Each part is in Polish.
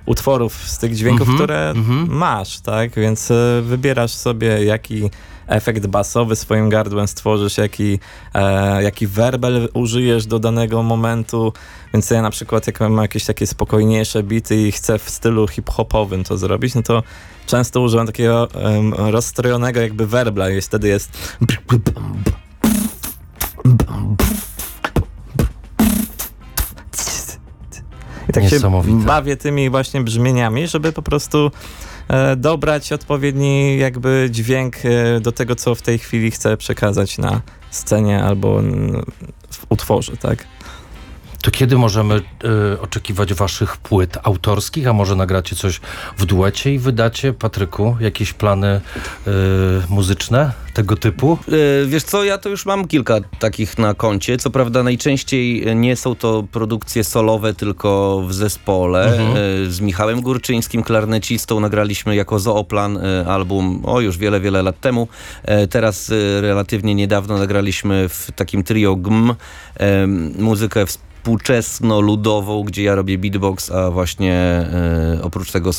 utworów, z tych dźwięków, które masz, tak? Więc wybierasz sobie, jaki efekt basowy swoim gardłem stworzysz, jaki werbel użyjesz do danego momentu. Więc ja na przykład, jak mam jakieś takie spokojniejsze bity i chcę w stylu hip-hopowym to zrobić, no to często używam takiego rozstrojonego jakby werbla i wtedy jest i tak się bawię tymi właśnie brzmieniami, żeby po prostu dobrać odpowiedni jakby dźwięk do tego, co w tej chwili chcę przekazać na scenie albo w utworze, tak? To kiedy możemy oczekiwać waszych płyt autorskich, a może nagracie coś w duecie i wydacie, Patryku, jakieś plany muzyczne tego typu? Wiesz co, ja to już mam kilka takich na koncie. Co prawda najczęściej nie są to produkcje solowe, tylko w zespole. Z Michałem Górczyńskim, klarnecistą, nagraliśmy jako Zooplan album już wiele, wiele lat temu. Teraz relatywnie niedawno nagraliśmy w takim trio GM muzykę współczesno-ludową, gdzie ja robię beatbox, a właśnie oprócz tego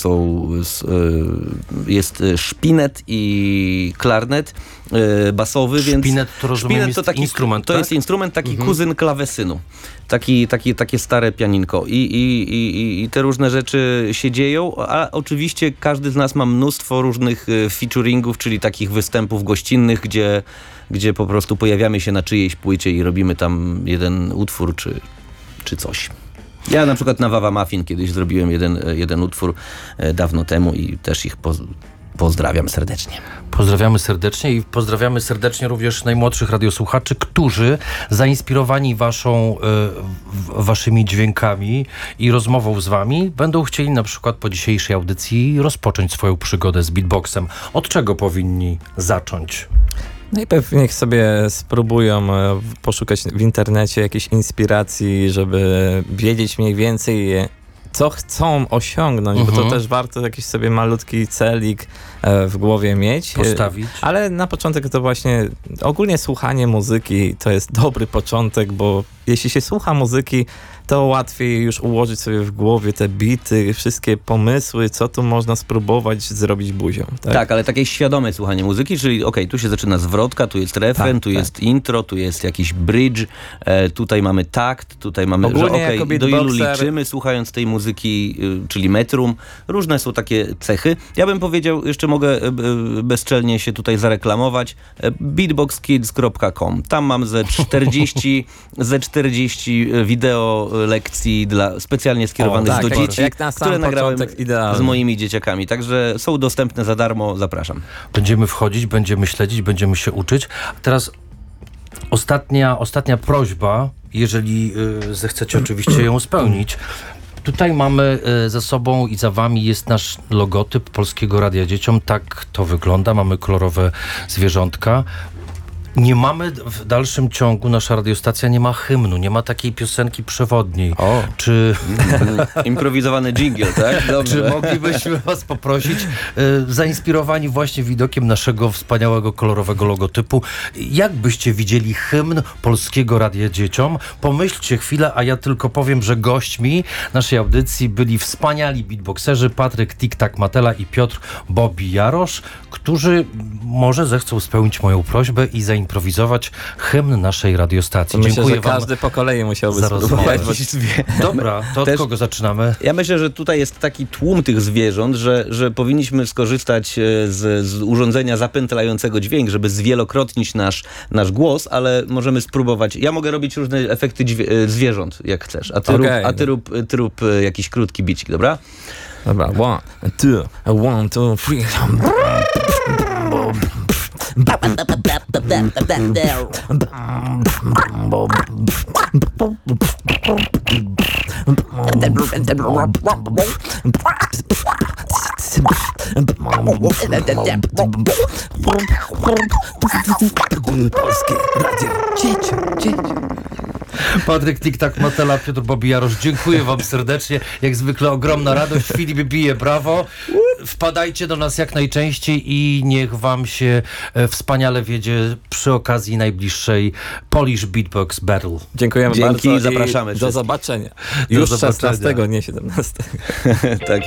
jest szpinet i klarnet basowy. Szpinet to rozumiem szpinet to taki instrument, to tak? jest instrument, taki kuzyn klawesynu. Takie stare pianinko. I te różne rzeczy się dzieją, a oczywiście każdy z nas ma mnóstwo różnych featuringów, czyli takich występów gościnnych, gdzie po prostu pojawiamy się na czyjejś płycie i robimy tam jeden utwór czy coś. Ja na przykład na Wawa Muffin kiedyś zrobiłem jeden utwór dawno temu i też ich pozdrawiam serdecznie. Pozdrawiamy serdecznie i pozdrawiamy serdecznie również najmłodszych radiosłuchaczy, którzy zainspirowani waszymi dźwiękami i rozmową z wami będą chcieli na przykład po dzisiejszej audycji rozpocząć swoją przygodę z beatboxem. Od czego powinni zacząć? Najpierw niech sobie spróbują poszukać w internecie jakiejś inspiracji, żeby wiedzieć mniej więcej, co chcą osiągnąć, bo to też warto jakiś sobie malutki celik w głowie mieć. Postawić. Ale na początek to właśnie ogólnie słuchanie muzyki to jest dobry początek, bo jeśli się słucha muzyki, to łatwiej już ułożyć sobie w głowie te bity, wszystkie pomysły, co tu można spróbować zrobić buzią. Tak, ale takie świadome słuchanie muzyki, czyli tu się zaczyna zwrotka, tu jest refren, tu jest intro, tu jest jakiś bridge, tutaj mamy takt, tutaj mamy, ogólnie że do ilu liczymy słuchając tej muzyki, czyli metrum. Różne są takie cechy. Ja bym powiedział, jeszcze mogę bezczelnie się tutaj zareklamować, beatboxkids.com. Tam mam ze 40 wideo lekcji specjalnie skierowanych do dzieci, które nagrałem z moimi dzieciakami. Także są dostępne za darmo. Zapraszam. Będziemy wchodzić, będziemy śledzić, będziemy się uczyć. A teraz ostatnia prośba, jeżeli zechcecie oczywiście ją spełnić. Tutaj mamy za sobą i za wami jest nasz logotyp Polskiego Radia Dzieciom. Tak to wygląda. Mamy kolorowe zwierzątka. Nie mamy w dalszym ciągu, nasza radiostacja nie ma hymnu, nie ma takiej piosenki przewodniej. Czy improwizowany dżingiel, tak? Dobrze. Czy moglibyśmy was poprosić, zainspirowani właśnie widokiem naszego wspaniałego, kolorowego logotypu, jak byście widzieli hymn Polskiego Radia Dzieciom? Pomyślcie chwilę, a ja tylko powiem, że gośćmi naszej audycji byli wspaniali beatboxerzy Patryk Tik-Tak Matela i Piotr Bobby Jarosz, którzy może zechcą spełnić moją prośbę i zaimprowizować hymn naszej radiostacji. Myślę, Dziękuję że każdy po kolei musiałby spróbować. Dobra, to od kogo zaczynamy? Ja myślę, że tutaj jest taki tłum tych zwierząt, że powinniśmy skorzystać z urządzenia zapętlającego dźwięk, żeby zwielokrotnić nasz głos, ale możemy spróbować. Ja mogę robić różne efekty zwierząt, jak chcesz. A ty rób jakiś krótki bicik, dobra? Dobra, 1, 2, 3. Polskie Radio Dzieciom. Patryk Tik-Tak Matela, Piotr Bobby Jarosz, dziękuję wam serdecznie. Jak zwykle ogromna radość. Filip bije brawo. Wpadajcie do nas jak najczęściej i niech wam się wspaniale wiedzie przy okazji najbliższej Polish Beatbox Battle. Dziękujemy bardzo. Zapraszamy. Do zobaczenia. Już 16, nie 17. Tak